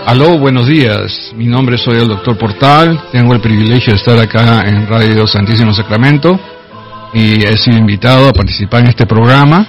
Aló, buenos días. Mi nombre soy el Dr. Portal. Tengo el privilegio de estar acá en Radio Santísimo Sacramento y he sido invitado a participar en este programa.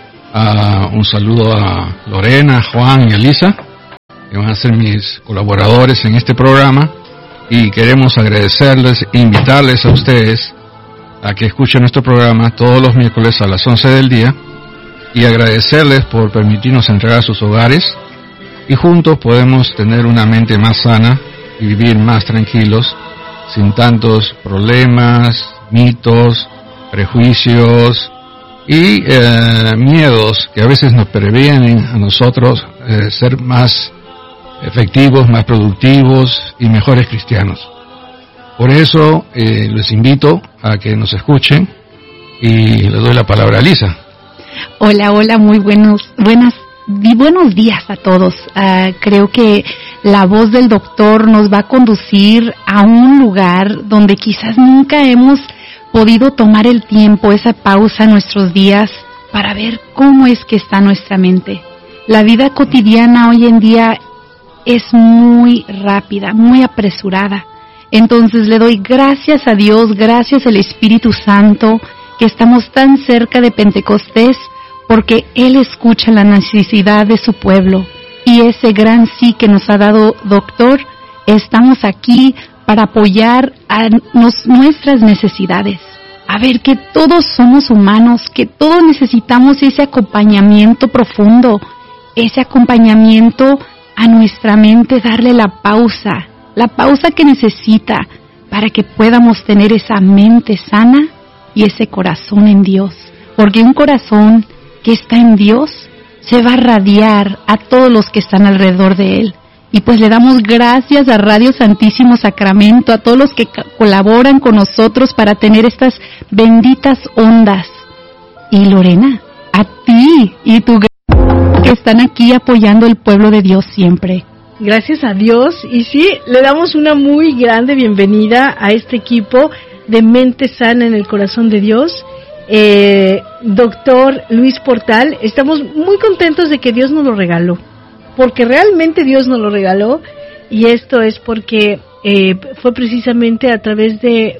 Un saludo a Lorena, Juan y Elisa, que van a ser mis colaboradores en este programa, y queremos agradecerles e invitarles a ustedes a que escuchen nuestro programa todos los miércoles a las 11 del día y agradecerles por permitirnos entrar a sus hogares y juntos podemos tener una mente más sana y vivir más tranquilos, sin tantos problemas, mitos, prejuicios y miedos que a veces nos previenen a nosotros ser más efectivos, más productivos y mejores cristianos. Por eso les invito a que nos escuchen y les doy la palabra a Lisa. Hola, muy buenos días a todos. Creo que la voz del doctor nos va a conducir a un lugar donde quizás nunca hemos podido tomar el tiempo, esa pausa en nuestros días para ver cómo es que está nuestra mente. La vida cotidiana hoy en día es muy rápida, muy apresurada. Entonces le doy gracias a Dios, gracias al Espíritu Santo, que estamos tan cerca de Pentecostés, porque Él escucha la necesidad de su pueblo. Y ese gran sí que nos ha dado doctor, estamos aquí para apoyar a nuestras necesidades. A ver que todos somos humanos, que todos necesitamos ese acompañamiento profundo, ese acompañamiento a nuestra mente, darle la pausa que necesita para que podamos tener esa mente sana y ese corazón en Dios. Porque un corazón que está en Dios se va a radiar a todos los que están alrededor de Él. Y pues le damos gracias a Radio Santísimo Sacramento, a todos los que colaboran con nosotros para tener estas benditas ondas. Y Lorena, a ti y tu que están aquí apoyando el pueblo de Dios siempre. Gracias a Dios. Y sí, le damos una muy grande bienvenida a este equipo de Mente Sana en el Corazón de Dios. Doctor Luis Portal, estamos muy contentos de que Dios nos lo regaló, porque realmente Dios nos lo regaló, y esto es porque fue precisamente a través de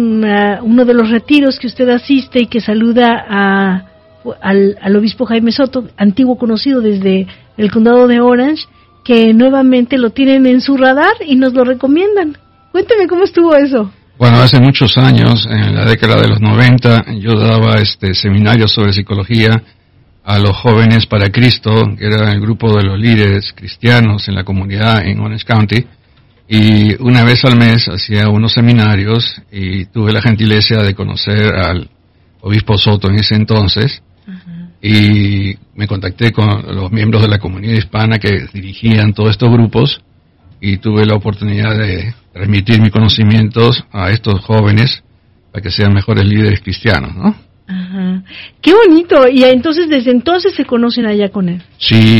uno de los retiros que usted asiste y que saluda al obispo Jaime Soto, antiguo conocido desde el condado de Orange, que nuevamente lo tienen en su radar y nos lo recomiendan. Cuénteme cómo estuvo eso. Bueno, hace muchos años, en la década de los 90, yo daba seminarios sobre psicología a los jóvenes para Cristo, que era el grupo de los líderes cristianos en la comunidad en Orange County, y una vez al mes hacía unos seminarios y tuve la gentileza de conocer al obispo Soto en ese entonces. Uh-huh. Y me contacté con los miembros de la comunidad hispana que dirigían todos estos grupos y tuve la oportunidad de transmitir mis conocimientos a estos jóvenes para que sean mejores líderes cristianos, ¿no? Ajá. ¡Qué bonito! Y entonces, desde entonces se conocen allá con él. Sí.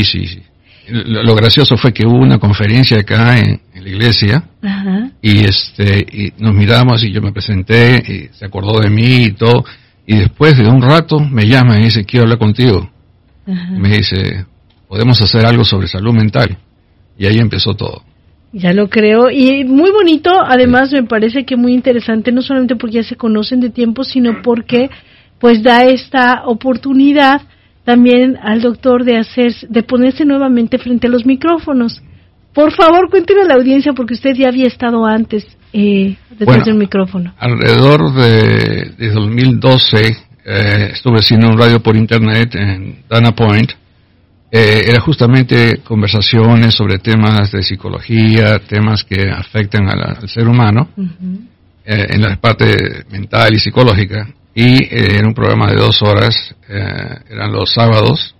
Lo gracioso fue que hubo una conferencia acá en la iglesia. Ajá. Y nos miramos y yo me presenté y se acordó de mí y todo. Y después de un rato me llama y dice, quiero hablar contigo. Ajá. Y me dice, podemos hacer algo sobre salud mental. Y ahí empezó todo. Ya lo creo, y muy bonito, además me parece que muy interesante, no solamente porque ya se conocen de tiempo, sino porque pues da esta oportunidad también al doctor de ponerse nuevamente frente a los micrófonos. Por favor, cuénteme a la audiencia, porque usted ya había estado antes detrás del micrófono. Alrededor de 2012 estuve haciendo un radio por internet en Dana Point. Era justamente conversaciones sobre temas de psicología, temas que afectan al ser humano, uh-huh. En la parte mental y psicológica, y era un programa de 2 horas, eran los sábados,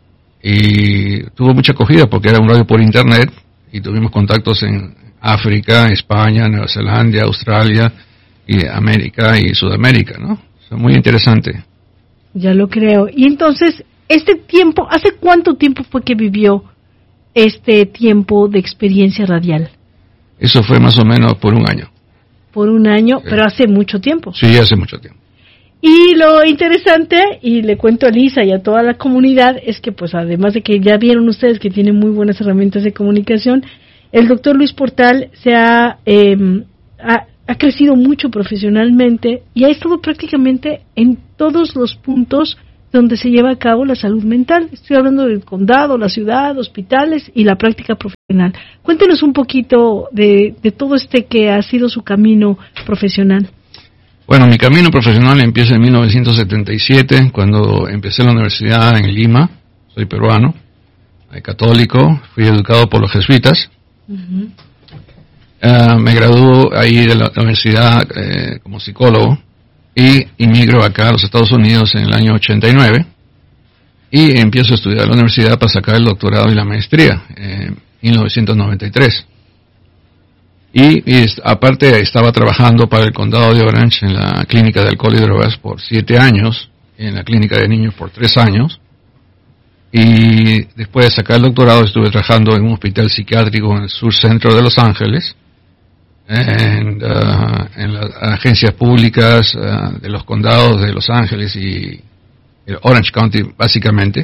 y tuvo mucha acogida porque era un radio por internet, y tuvimos contactos en África, España, Nueva Zelanda, Australia, y América y Sudamérica, ¿no? O sea, muy interesante. Ya lo creo. Y entonces, este tiempo, ¿hace cuánto tiempo fue que vivió este tiempo de experiencia radial? Eso fue más o menos por 1 año. Por 1 año, sí. Pero hace mucho tiempo. Sí, hace mucho tiempo. Y lo interesante, y le cuento a Lisa y a toda la comunidad, es que pues además de que ya vieron ustedes que tienen muy buenas herramientas de comunicación, el doctor Luis Portal se ha crecido mucho profesionalmente y ha estado prácticamente en todos los puntos donde se lleva a cabo la salud mental. Estoy hablando del condado, la ciudad, hospitales y la práctica profesional. Cuéntenos un poquito de todo que ha sido su camino profesional. Bueno, mi camino profesional empieza en 1977, cuando empecé la universidad en Lima. Soy peruano, católico, fui educado por los jesuitas. Uh-huh. Me graduó ahí de la universidad como psicólogo y inmigro acá a los Estados Unidos en el año 89 y empiezo a estudiar en la universidad para sacar el doctorado y la maestría en 1993. Y aparte estaba trabajando para el condado de Orange en la clínica de alcohol y drogas por 7 años, en la clínica de niños por 3 años. Y después de sacar el doctorado estuve trabajando en un hospital psiquiátrico en el sur centro de Los Ángeles, en las agencias públicas de los condados de Los Ángeles y el Orange County básicamente.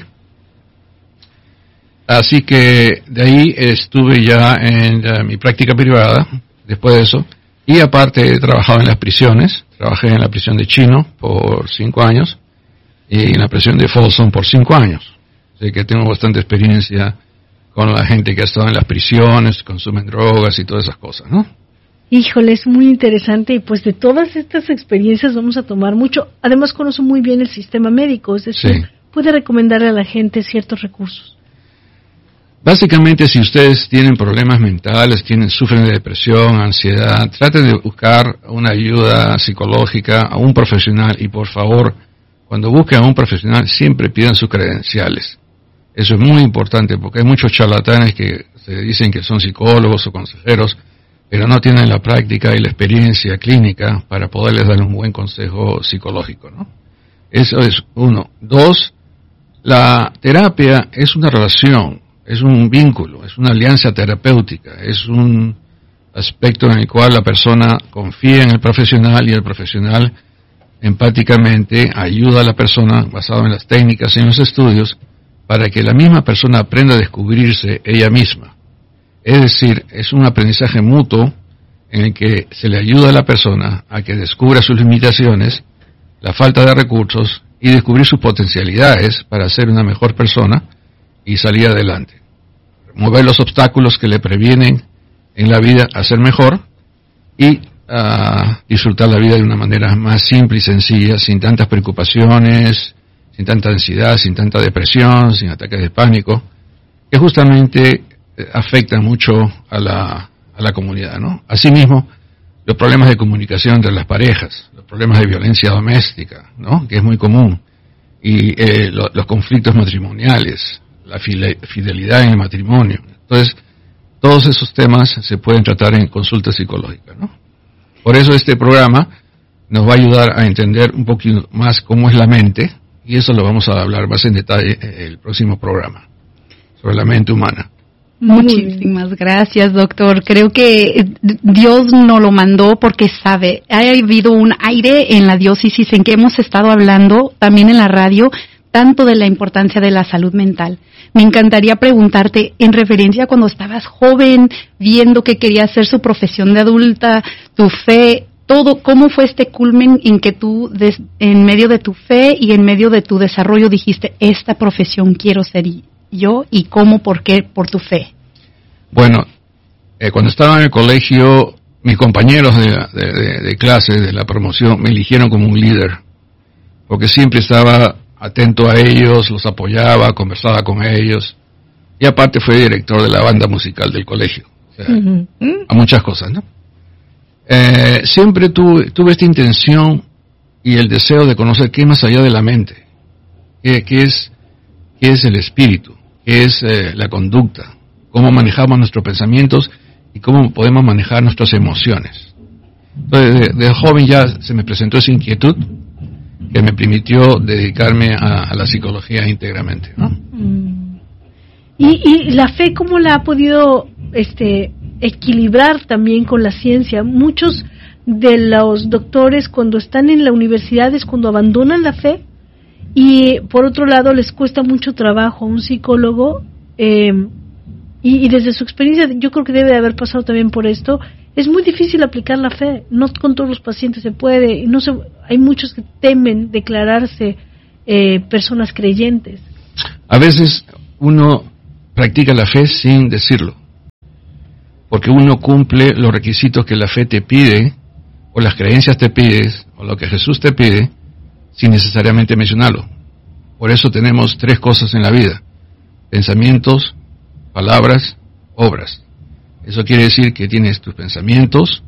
Así que de ahí estuve ya en mi práctica privada, después de eso, y aparte he trabajado en las prisiones. Trabajé en la prisión de Chino por 5 años y en la prisión de Folsom por 5 años. Así que tengo bastante experiencia con la gente que ha estado en las prisiones, consumen drogas y todas esas cosas, ¿no? Híjole, es muy interesante y pues de todas estas experiencias vamos a tomar mucho. Además conoce muy bien el sistema médico, es decir, sí, puede recomendarle a la gente ciertos recursos. Básicamente, si ustedes tienen problemas mentales, sufren de depresión, ansiedad, traten de buscar una ayuda psicológica a un profesional y por favor, cuando busquen a un profesional, siempre pidan sus credenciales. Eso es muy importante porque hay muchos charlatanes que se dicen que son psicólogos o consejeros, pero no tienen la práctica y la experiencia clínica para poderles dar un buen consejo psicológico, ¿no? Eso es 1. 2, la terapia es una relación. Es un vínculo, es una alianza terapéutica, es un aspecto en el cual la persona confía en el profesional y el profesional empáticamente ayuda a la persona, basado en las técnicas y en los estudios, para que la misma persona aprenda a descubrirse ella misma. Es decir, es un aprendizaje mutuo en el que se le ayuda a la persona a que descubra sus limitaciones, la falta de recursos y descubrir sus potencialidades para ser una mejor persona y salir adelante. Remover los obstáculos que le previenen en la vida a ser mejor y disfrutar la vida de una manera más simple y sencilla, sin tantas preocupaciones, sin tanta ansiedad, sin tanta depresión, sin ataques de pánico, que justamente afectan mucho a la comunidad, ¿no? Asimismo, los problemas de comunicación entre las parejas, los problemas de violencia doméstica, ¿no? Que es muy común, y los conflictos matrimoniales, la fidelidad en el matrimonio. Entonces, todos esos temas se pueden tratar en consulta psicológica, ¿no? Por eso este programa nos va a ayudar a entender un poquito más cómo es la mente, y eso lo vamos a hablar más en detalle en el próximo programa, sobre la mente humana. Muchísimas gracias, doctor. Creo que Dios nos lo mandó porque sabe. Ha habido un aire en la diócesis en que hemos estado hablando, también en la radio, tanto de la importancia de la salud mental. Me encantaría preguntarte, en referencia a cuando estabas joven, viendo que querías hacer su profesión de adulta, tu fe, todo, ¿cómo fue este culmen en que tú, en medio de tu fe y en medio de tu desarrollo, dijiste, esta profesión quiero ser yo, y cómo, por qué, por tu fe? Bueno, cuando estaba en el colegio, mis compañeros de clase, de la promoción, me eligieron como un líder, porque siempre estaba atento a ellos, los apoyaba, conversaba con ellos, y aparte fue director de la banda musical del colegio, o sea, a muchas cosas, ¿no? Siempre tuve esta intención y el deseo de conocer qué es más allá de la mente, qué es el espíritu, qué es la conducta, cómo manejamos nuestros pensamientos y cómo podemos manejar nuestras emociones. Entonces, de joven ya se me presentó esa inquietud que me permitió dedicarme a la psicología íntegramente, ¿no? ¿Y la fe cómo la ha podido equilibrar también con la ciencia? Muchos de los doctores cuando están en la universidad es cuando abandonan la fe, y por otro lado les cuesta mucho trabajo a un psicólogo y desde su experiencia, yo creo que debe de haber pasado también por esto, es muy difícil aplicar la fe, no con todos los pacientes se puede, y hay muchos que temen declararse personas creyentes. A veces uno practica la fe sin decirlo, porque uno cumple los requisitos que la fe te pide, o las creencias te pides, o lo que Jesús te pide, sin necesariamente mencionarlo. Por eso tenemos 3 cosas en la vida: pensamientos, palabras, obras. Eso quiere decir que tienes tus pensamientos,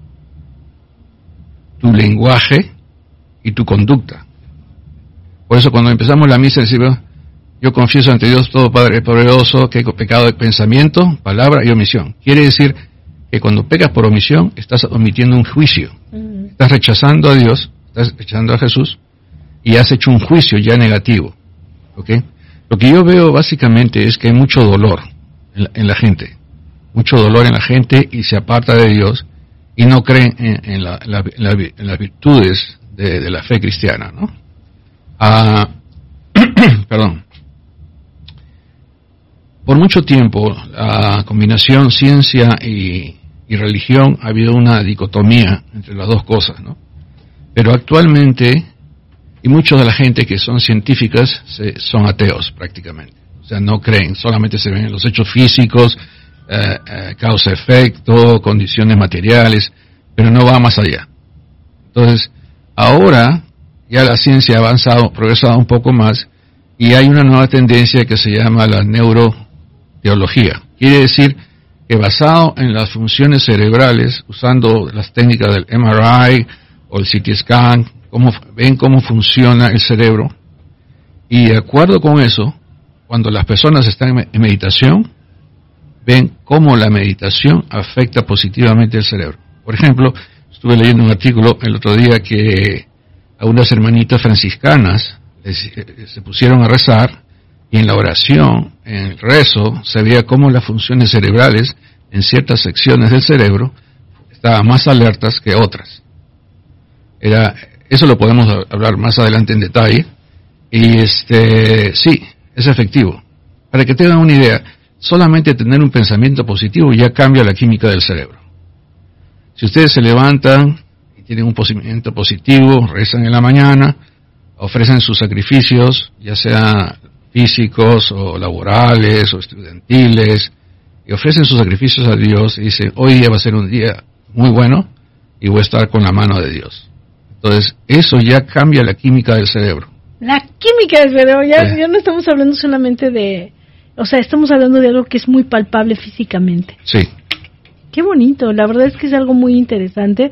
tu lenguaje y tu conducta. Por eso cuando empezamos la misa decimos: yo confieso ante Dios todo Padre poderoso que he pecado de pensamiento, palabra y omisión. Quiere decir que cuando pecas por omisión estás omitiendo un juicio. Estás rechazando a Dios, estás rechazando a Jesús y has hecho un juicio ya negativo. ¿Ok? Lo que yo veo básicamente es que hay mucho dolor en la gente. Mucho dolor en la gente y se aparta de Dios y no creen en las virtudes de la fe cristiana, ¿no? Perdón. Por mucho tiempo, la combinación ciencia y religión ha habido una dicotomía entre las dos cosas, ¿no? Pero actualmente, y muchos de la gente que son científicas son ateos prácticamente. O sea, no creen, solamente se ven en los hechos físicos, causa-efecto, condiciones materiales, pero no va más allá. Entonces, ahora ya la ciencia ha avanzado, progresado un poco más, y hay una nueva tendencia que se llama la neuroteología. Quiere decir que basado en las funciones cerebrales, usando las técnicas del MRI o el CT scan, ven cómo funciona el cerebro, y de acuerdo con eso, cuando las personas están en meditación, ven cómo la meditación afecta positivamente el cerebro. Por ejemplo, estuve leyendo un artículo el otro día que a unas hermanitas franciscanas se pusieron a rezar, y en la oración, en el rezo, se veía cómo las funciones cerebrales en ciertas secciones del cerebro estaban más alertas que otras. Eso lo podemos hablar más adelante en detalle, y sí, es efectivo. Para que tengan una idea, solamente tener un pensamiento positivo ya cambia la química del cerebro. Si ustedes se levantan y tienen un pensamiento positivo, rezan en la mañana, ofrecen sus sacrificios, ya sea físicos o laborales o estudiantiles, y ofrecen sus sacrificios a Dios y dicen: hoy día va a ser un día muy bueno y voy a estar con la mano de Dios. Entonces, eso ya cambia la química del cerebro. La química del cerebro, ya no estamos hablando solamente de... O sea, estamos hablando de algo que es muy palpable físicamente. Sí. Qué bonito, la verdad es que es algo muy interesante.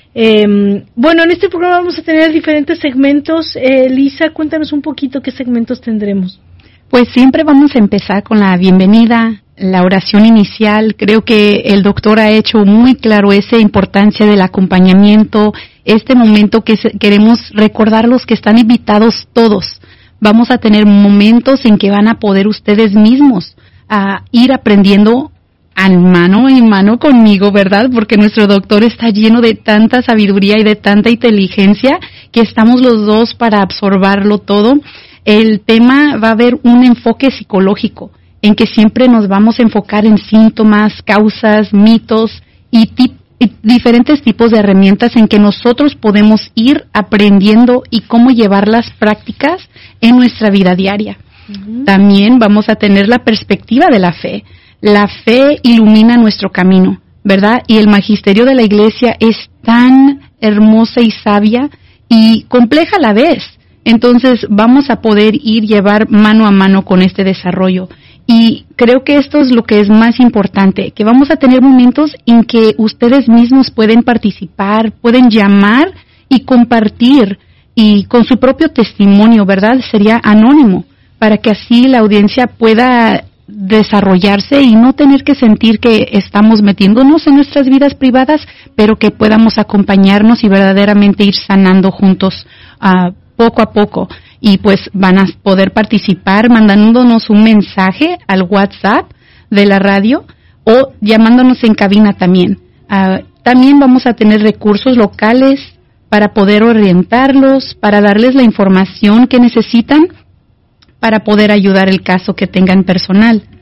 Bueno, en este programa vamos a tener diferentes segmentos. Lisa, cuéntanos un poquito qué segmentos tendremos. Pues siempre vamos a empezar con la bienvenida, la oración inicial. Creo que el doctor ha hecho muy claro esa importancia del acompañamiento, este momento que queremos recordarlos que están invitados todos. Vamos a tener momentos en que van a poder ustedes mismos a ir aprendiendo mano en mano conmigo, ¿verdad? Porque nuestro doctor está lleno de tanta sabiduría y de tanta inteligencia que estamos los dos para absorberlo todo. El tema va a haber un enfoque psicológico en que siempre nos vamos a enfocar en síntomas, causas, mitos y diferentes tipos de herramientas en que nosotros podemos ir aprendiendo y cómo llevar las prácticas en nuestra vida diaria. Uh-huh. También vamos a tener la perspectiva de la fe. La fe ilumina nuestro camino, ¿verdad? Y el magisterio de la Iglesia es tan hermosa y sabia y compleja a la vez. Entonces vamos a poder llevar mano a mano con este desarrollo. Y creo que esto es lo que es más importante, que vamos a tener momentos en que ustedes mismos pueden participar, pueden llamar y compartir, y con su propio testimonio, ¿verdad? Sería anónimo, para que así la audiencia pueda desarrollarse y no tener que sentir que estamos metiéndonos en nuestras vidas privadas, pero que podamos acompañarnos y verdaderamente ir sanando juntos poco a poco. Y pues van a poder participar mandándonos un mensaje al WhatsApp de la radio o llamándonos en cabina también. También vamos a tener recursos locales para poder orientarlos, para darles la información que necesitan para poder ayudar el caso que tengan personal.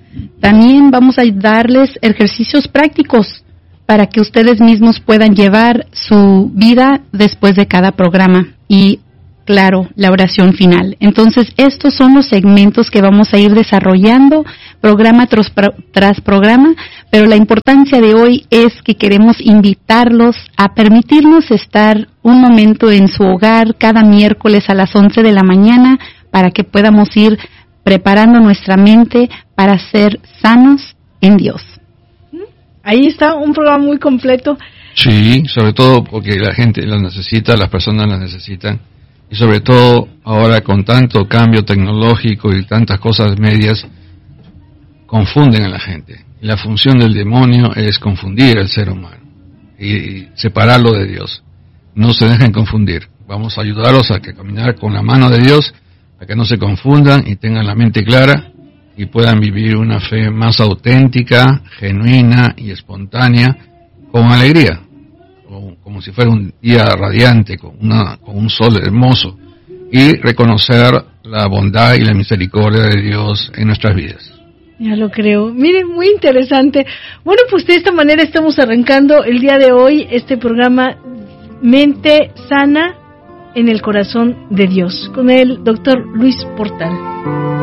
También vamos a darles ejercicios prácticos para que ustedes mismos puedan llevar su vida después de cada programa y, claro, la oración final. Entonces, estos son los segmentos que vamos a ir desarrollando programa tras programa, pero la importancia de hoy es que queremos invitarlos a permitirnos estar un momento en su hogar cada miércoles a las 11 de la mañana para que podamos ir preparando nuestra mente para ser sanos en Dios. Ahí está un programa muy completo. Sí, sobre todo porque la gente lo necesita, las personas lo necesitan. Y sobre todo ahora con tanto cambio tecnológico y tantas cosas medias, confunden a la gente. Y la función del demonio es confundir al ser humano y separarlo de Dios. No se dejen confundir. Vamos a ayudarlos a que caminar con la mano de Dios, a que no se confundan y tengan la mente clara y puedan vivir una fe más auténtica, genuina y espontánea, con alegría. Como si fuera un día radiante, con un sol hermoso, y reconocer la bondad y la misericordia de Dios en nuestras vidas. Ya lo creo. Miren, muy interesante. Bueno, pues de esta manera estamos arrancando el día de hoy este programa Mente Sana en el Corazón de Dios, con el doctor Luis Portal.